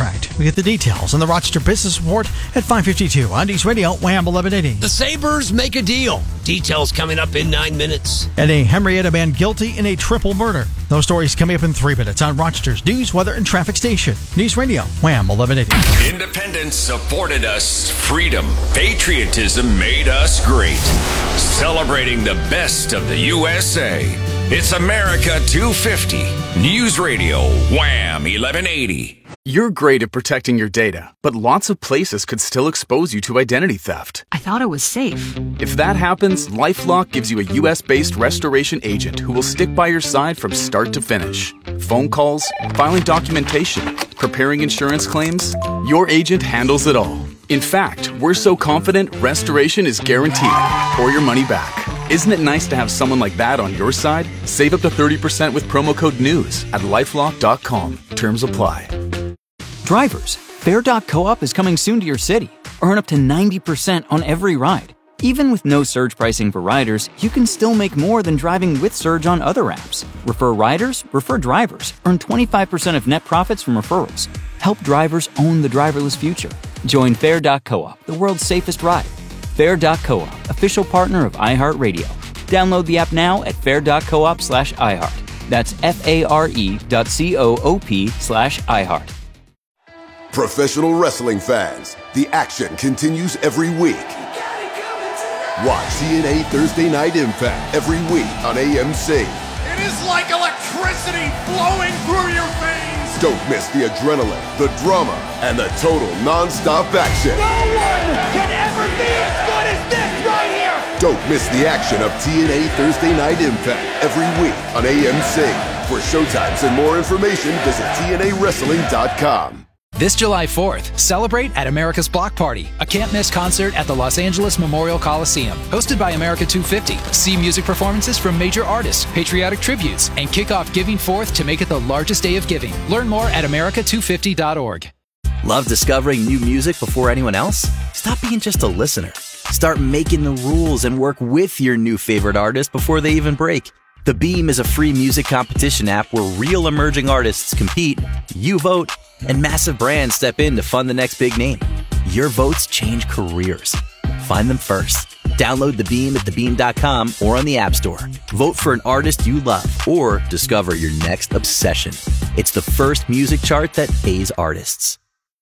contract. We get the details in the Rochester Business Report at 5:52 on News Radio Wham 1180. The Sabres make a deal. Details coming up in 9 minutes. And a Henrietta man guilty in a triple murder. Those stories coming up in 3 minutes on Rochester's News, Weather, and Traffic Station. News Radio Wham 1180. Independence afforded us freedom. Patriotism made us great. Celebrating the best of the USA. It's America 250. News Radio Wham 1180. You're great at protecting your data, but lots of places could still expose you to identity theft. I thought it was safe. If that happens, LifeLock gives you a U.S.-based restoration agent who will stick by your side from start to finish. Phone calls, filing documentation, preparing insurance claims, your agent handles it all. In fact, we're so confident restoration is guaranteed or your money back. Isn't it nice to have someone like that on your side? Save up to 30% with promo code NEWS at LifeLock.com. Terms apply. Drivers, Fare.coop is coming soon to your city. Earn up to 90% on every ride. Even with no surge pricing for riders, you can still make more than driving with surge on other apps. Refer riders, refer drivers. Earn 25% of net profits from referrals. Help drivers own the driverless future. Join Fare.coop, the world's safest ride. Fare.coop, official partner of iHeartRadio. Download the app now at fare.coop/iHeart. That's FARE.coop/iHeart. Professional wrestling fans, the action continues every week. Watch TNA Thursday Night Impact every week on AMC. It is like electricity flowing through your veins. Don't miss the adrenaline, the drama, and the total non-stop action. No one can ever be as good as this right here. Don't miss the action of TNA Thursday Night Impact every week on AMC. For showtimes and more information, visit TNAWrestling.com. This July 4th, celebrate at America's Block Party, a can't-miss concert at the Los Angeles Memorial Coliseum. Hosted by America 250. See music performances from major artists, patriotic tributes, and kick off Giving Forth to make it the largest day of giving. Learn more at america250.org. Love discovering new music before anyone else? Stop being just a listener. Start making the rules and work with your new favorite artist before they even break. The Beam is a free music competition app where real emerging artists compete, you vote, and massive brands step in to fund the next big name. Your votes change careers. Find them first. Download The Beam at thebeam.com or on the App Store. Vote for an artist you love or discover your next obsession. It's the first music chart that pays artists.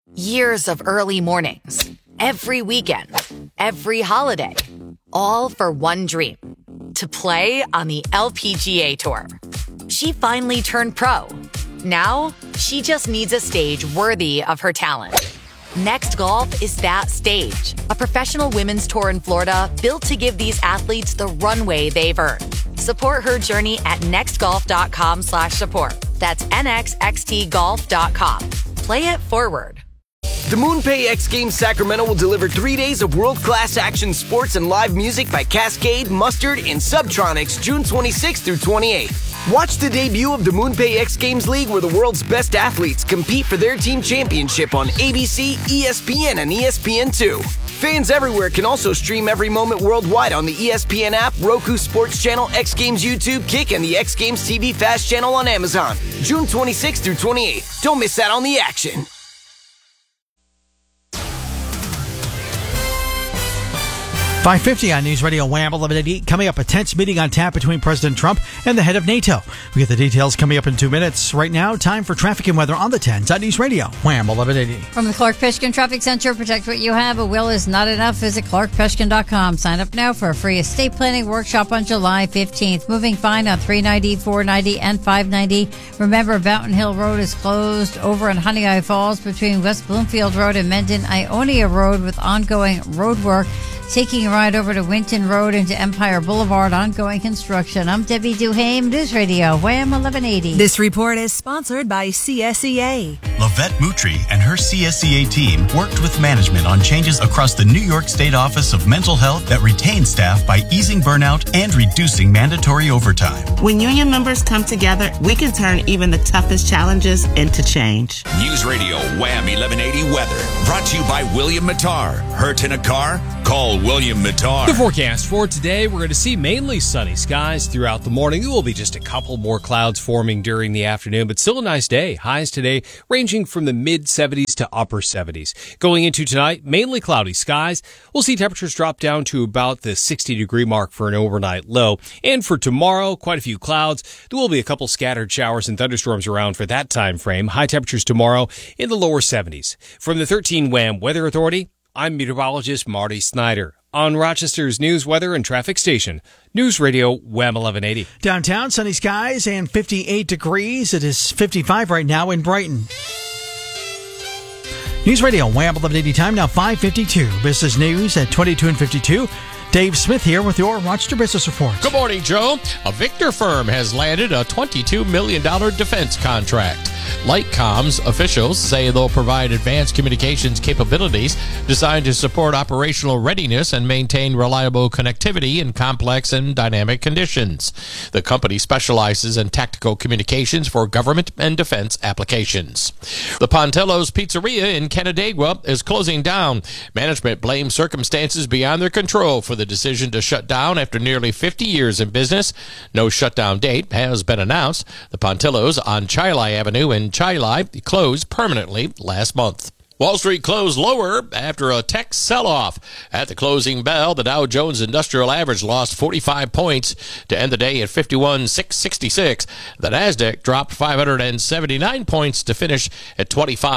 Years of early mornings, every weekend, every holiday, all for one dream. To play on the LPGA Tour. She finally turned pro. Now, she just needs a stage worthy of her talent. Next Golf is that stage. A professional women's tour in Florida built to give these athletes the runway they've earned. Support her journey at nextgolf.com/support. That's nxxtgolf.com. Play it forward. The MoonPay X Games Sacramento will deliver 3 days of world-class action sports and live music by Cascade, Mustard, and Subtronics June 26th through 28th. Watch the debut of the MoonPay X Games League where the world's best athletes compete for their team championship on ABC, ESPN, and ESPN2. Fans everywhere can also stream every moment worldwide on the ESPN app, Roku Sports Channel, X Games YouTube, Kick, and the X Games TV Fast channel on Amazon. June 26th through 28th. Don't miss out on the action. 5:50 on News Radio Wham 1180. Coming up, a tense meeting on tap between President Trump and the head of NATO. We get the details coming up in 2 minutes. Right now, time for traffic and weather on the 10s on News Radio Wham 1180. From the Clark Peshkin Traffic Center, protect what you have. A will is not enough. Visit clarkpeshkin.com. Sign up now for a free estate planning workshop on July 15th. Moving fine on 390, 490, and 590. Remember, Fountain Hill Road is closed over in Honey Eye Falls between West Bloomfield Road and Mendon-Ionia Road with ongoing road work. Taking a ride over to Winton Road into Empire Boulevard, ongoing construction. I'm Debbie Duhame, News Radio, Wham 1180. This report is sponsored by CSEA. Lavette Moutry and her CSEA team worked with management on changes across the New York State Office of Mental Health that retain staff by easing burnout and reducing mandatory overtime. When union members come together, we can turn even the toughest challenges into change. News Radio Wham 1180 weather brought to you by William Mattar. Hurt in a car? Call William Mattar. The forecast for today, we're going to see mainly sunny skies throughout the morning. There will be just a couple more clouds forming during the afternoon, but still a nice day. Highs today ranging ranging from the mid-70s to upper 70s. Going into tonight, mainly cloudy skies. We'll see temperatures drop down to about the 60-degree mark for an overnight low. And for tomorrow, quite a few clouds. There will be a couple scattered showers and thunderstorms around for that time frame. High temperatures tomorrow in the lower 70s. From the 13 WHAM Weather Authority, I'm meteorologist Marty Snyder. On Rochester's news, weather, and traffic station, News Radio WHAM 1180. Downtown, sunny skies and 58 degrees. It is 55 right now in Brighton. News Radio WHAM 1180 time, now 5:52. Business news at 22 and 52. Dave Smith here with your Rochester Business Report. Good morning, Joe. A Victor firm has landed a $22 million defense contract. Lightcom's officials say they'll provide advanced communications capabilities designed to support operational readiness and maintain reliable connectivity in complex and dynamic conditions. The company specializes in tactical communications for government and defense applications. The Pontello's Pizzeria in Canandaigua is closing down. Management blames circumstances beyond their control for the decision to shut down after nearly 50 years in business. No shutdown date has been announced. The Pontello's on Chili Avenue in Chili closed permanently last month. Wall Street closed lower after a tech sell-off. At the closing bell, the Dow Jones Industrial Average lost 45 points to end the day at 51,666. The Nasdaq dropped 579 points to finish at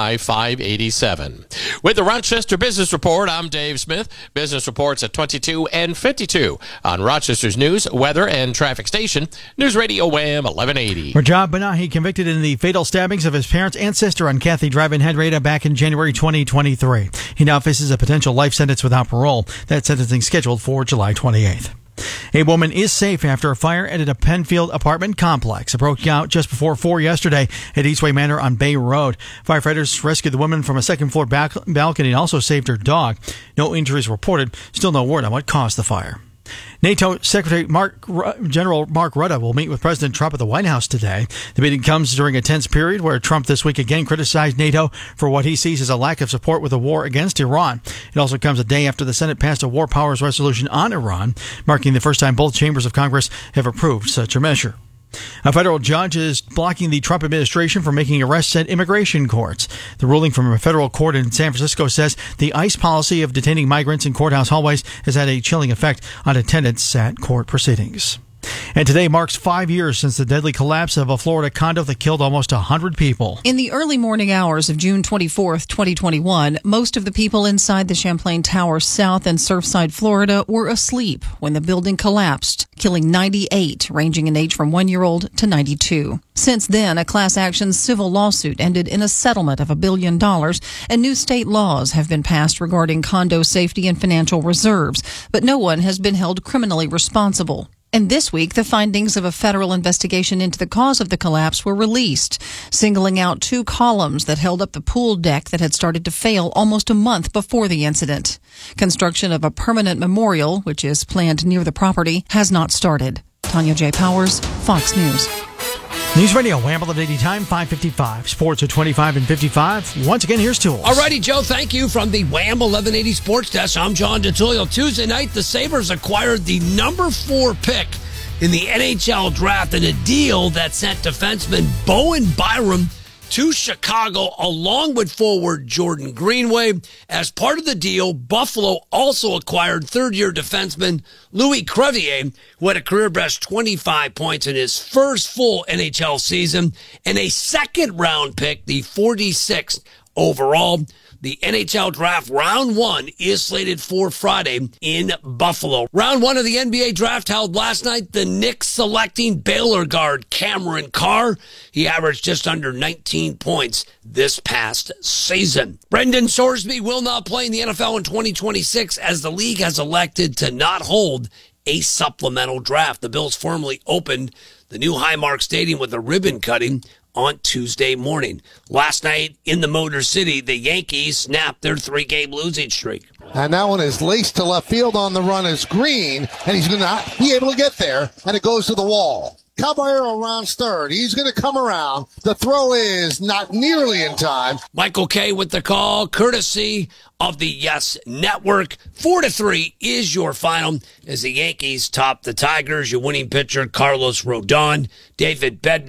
25,587. With the Rochester Business Report, I'm Dave Smith. Business reports at 22 and 52 on Rochester's news, weather, and traffic station, News Radio WHAM 1180. Rajab Banahi convicted in the fatal stabbings of his parents and sister on Kathy Drive in Henrietta back in January 2023. He now faces a potential life sentence without parole. That sentencing scheduled for July 28th. A woman is safe after a fire at a Penfield apartment complex. It broke out just before 4 yesterday at Eastway Manor on Bay Road. Firefighters rescued the woman from a second-floor balcony and also saved her dog. No injuries reported. Still no word on what caused the fire. NATO Secretary General Mark Rutte will meet with President Trump at the White House today. The meeting comes during a tense period where Trump this week again criticized NATO for what he sees as a lack of support with the war against Iran. It also comes a day after the Senate passed a war powers resolution on Iran, marking the first time both chambers of Congress have approved such a measure. A federal judge is blocking the Trump administration from making arrests at immigration courts. The ruling from a federal court in San Francisco says the ICE policy of detaining migrants in courthouse hallways has had a chilling effect on attendance at court proceedings. And today marks 5 years since the deadly collapse of a Florida condo that killed almost 100 people. In the early morning hours of June 24th, 2021, most of the people inside the Champlain Tower South in Surfside, Florida, were asleep when the building collapsed, killing 98, ranging in age from 1-year-old to 92. Since then, a class action civil lawsuit ended in a settlement of $1 billion, and new state laws have been passed regarding condo safety and financial reserves, but no one has been held criminally responsible. And this week, the findings of a federal investigation into the cause of the collapse were released, singling out 2 columns that held up the pool deck that had started to fail almost a month before the incident. Construction of a permanent memorial, which is planned near the property, has not started. Tanya J. Powers, Fox News. News Radio, WHAM 1180 time, 5:55. Sports at 25 and 55. Once again, here's Tools. Alrighty, Joe, thank you. From the WHAM 1180 Sports Desk, I'm John DeTullio. Tuesday night, the Sabres acquired the number 4 pick in the NHL draft in a deal that sent defenseman Bowen Byram to Chicago, along with forward Jordan Greenway. As part of the deal, Buffalo also acquired third-year defenseman Louis Crevier, who had a career-best 25 points in his first full NHL season, and a second-round pick, the 46th overall. The NHL draft round 1 is slated for Friday in Buffalo. Round 1 of the NBA draft held last night. The Knicks selecting Baylor guard Cameron Carr. He averaged just under 19 points this past season. Brendan Sorsby will not play in the NFL in 2026 as the league has elected to not hold a supplemental draft. The Bills formally opened the new Highmark Stadium with a ribbon cutting on Tuesday morning. Last night in the Motor City, the Yankees snapped their 3-game losing streak. And that one is laced to left field on the run is Green, and he's going to be able to get there, and it goes to the wall. Caballero rounds third. He's going to come around. The throw is not nearly in time. Michael Kay with the call, courtesy of the Yes Network. 4-3 is your final as the Yankees top the Tigers. Your winning pitcher, Carlos Rodon. David Bednar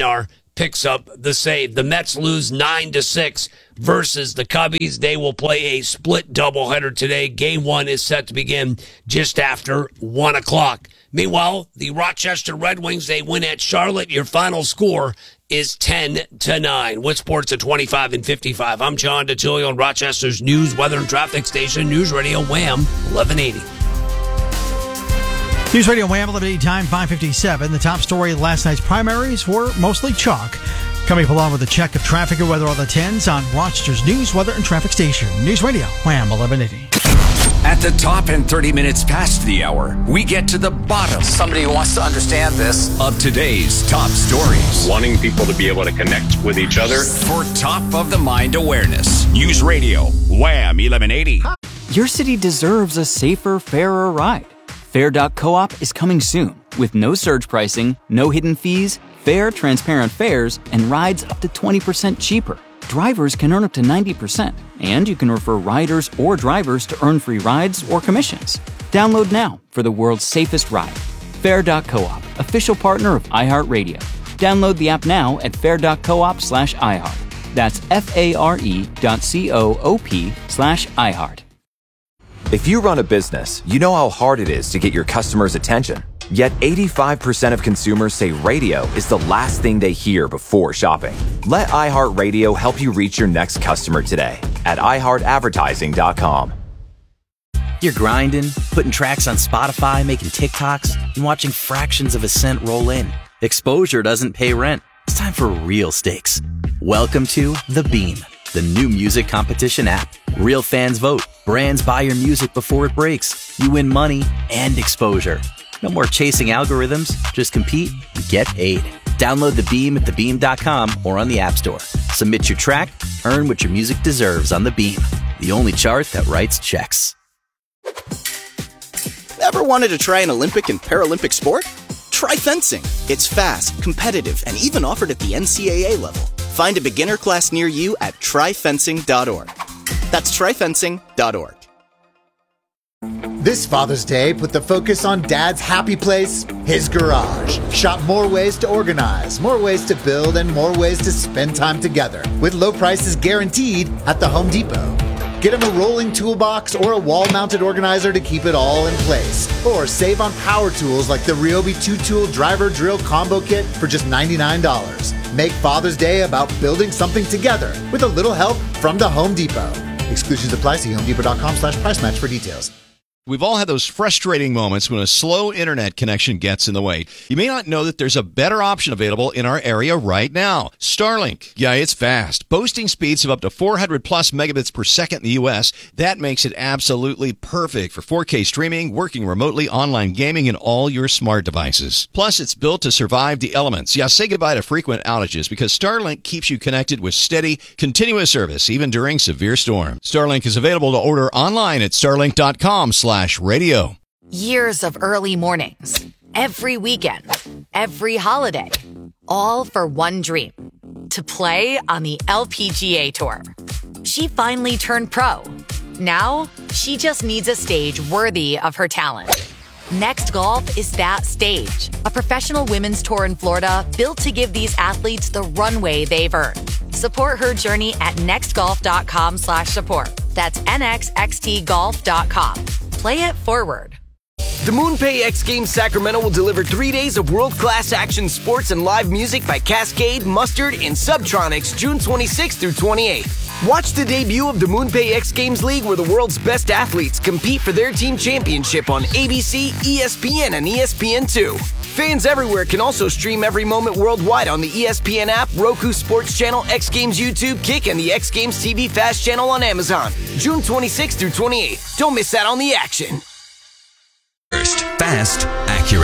picks up the save. The Mets lose 9-6 versus the Cubbies. They will play a split doubleheader today. Game 1 is set to begin just after 1 o'clock. Meanwhile, the Rochester Red Wings, they win at Charlotte. Your final score is 10-9. With sports at 25 and 55. I'm John DeTilio on Rochester's news, weather, and traffic station, News Radio Wham 1180. News Radio Wham 1180 time 5:57. The top story of last night's primaries were mostly chalk. Coming up along with a check of traffic and weather on the 10s on Rochester's news, weather, and traffic station. News Radio Wham 1180. At the top and 30 minutes past the hour, we get to the bottom. Somebody who wants to understand this. Of today's top stories. Wanting people to be able to connect with each other. For top of the mind awareness. News Radio Wham 1180. Your city deserves a safer, fairer ride. Fair.coop is coming soon with no surge pricing, no hidden fees, fair, transparent fares, and rides up to 20% cheaper. Drivers can earn up to 90%, and you can refer riders or drivers to earn free rides or commissions. Download now for the world's safest ride. Fair.coop, official partner of iHeartRadio. Download the app now at fair.coop/iHeart. That's FARE.coop/iHeart. If you run a business, you know how hard it is to get your customers' attention. Yet 85% of consumers say radio is the last thing they hear before shopping. Let iHeartRadio help you reach your next customer today at iHeartAdvertising.com. You're grinding, putting tracks on Spotify, making TikToks, and watching fractions of a cent roll in. Exposure doesn't pay rent. It's time for real stakes. Welcome to The Beam, the new music competition app. Real fans vote. Brands buy your music before it breaks. You win money and exposure. No more chasing algorithms. Just compete and get paid. Download The Beam at thebeam.com or on the App Store. Submit your track. Earn what your music deserves on The Beam, the only chart that writes checks. Ever wanted to try an Olympic and Paralympic sport? Try fencing. It's fast, competitive, and even offered at the NCAA level. Find a beginner class near you at tryfencing.org. That's tryfencing.org. This Father's Day, put the focus on Dad's happy place, his garage. Shop more ways to organize, more ways to build, and more ways to spend time together. With low prices guaranteed at the Home Depot. Get him a rolling toolbox or a wall-mounted organizer to keep it all in place. Or save on power tools like the Ryobi 2-tool driver drill combo kit for just $99. Make Father's Day about building something together with a little help from the Home Depot. Exclusions apply. See homedepot.com/price match for details. We've all had those frustrating moments when a slow internet connection gets in the way. You may not know that there's a better option available in our area right now. Starlink. Yeah, it's fast. Boasting speeds of up to 400 plus megabits per second in the U.S. That makes it absolutely perfect for 4K streaming, working remotely, online gaming, and all your smart devices. Plus, it's built to survive the elements. Yeah, say goodbye to frequent outages because Starlink keeps you connected with steady, continuous service, even during severe storms. Starlink is available to order online at starlink.com/radio. Years of early mornings, every weekend, every holiday, all for one dream, to play on the LPGA Tour. She finally turned pro. Now, she just needs a stage worthy of her talent. Next Golf is that stage, a professional women's tour in Florida built to give these athletes the runway they've earned. Support her journey at nextgolf.com/support. That's nxxtgolf.com. Play it forward. The MoonPay X Games Sacramento will deliver 3 days of world-class action sports and live music by Cascade, Mustard, and Subtronics June 26th through 28th. Watch the debut of the MoonPay X Games League where the world's best athletes compete for their team championship on ABC, ESPN, and ESPN2. Fans everywhere can also stream every moment worldwide on the ESPN app, Roku Sports Channel, X Games YouTube, Kick, and the X Games TV Fast Channel on Amazon. June 26th through 28th. Don't miss out on the action. Fast, accurate.